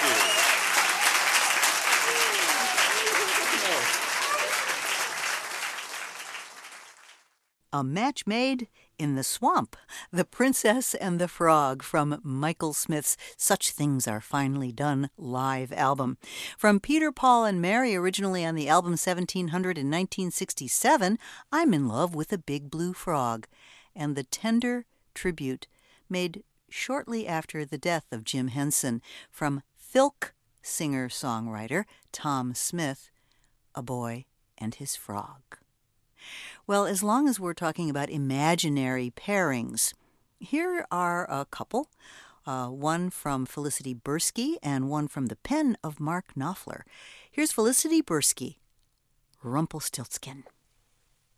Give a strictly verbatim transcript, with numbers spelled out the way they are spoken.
A Match Made in the Swamp, The Princess and the Frog from Michael Smith's Such Things Are Finely Done live album. From Peter, Paul, and Mary, originally on the album seventeen hundred in nineteen sixty-seven, I'm in Love with a Big Blue Frog, and the tender tribute made shortly after the death of Jim Henson from Filk singer-songwriter Tom Smith, A Boy and His Frog. Well, as long as we're talking about imaginary pairings, here are a couple, uh, one from Felicity Bursky and one from the pen of Mark Knopfler. Here's Felicity Bursky, Rumpelstiltskin.